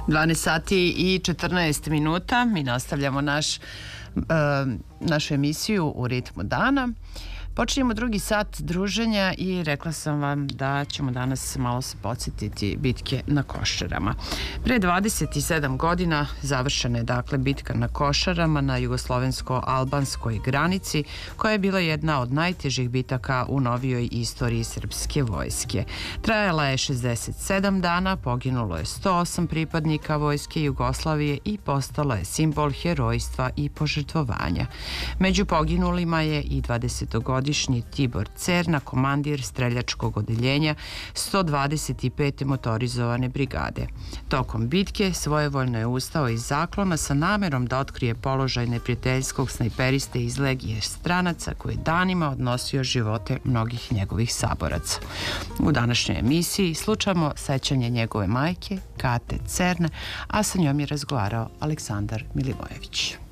12 sati i 14 minuta. Mi nastavljamo našu emisiju U ritmu dana. Počinjemo drugi sat druženja i rekla sam vam da ćemo danas malo se podsjetiti bitke na Košarama. Pre 27 godina završena je dakle bitka na Košarama na jugoslovensko-albanskoj granici, koja je bila jedna od najtežih bitaka u novijoj istoriji srpske vojske. Trajala je 67 dana, poginulo je 108 pripadnika vojske Jugoslavije i postala je simbol herojstva i požrtvovanja. Među poginulima je i 20-godišnji Tibor Cerna, komandir streljačkog odeljenja 125. motorizovane brigade. Tokom bitke svojevoljno je ustao iz zaklona sa namerom da otkrije položaj neprijateljskog snajperiste iz Legije stranaca koji je danima odnosio živote mnogih njegovih saboraca. U današnjoj emisiji slušamo sećanje njegove majke, Kate Cerne, a sa njom je razgovarao Aleksandar Milivojević.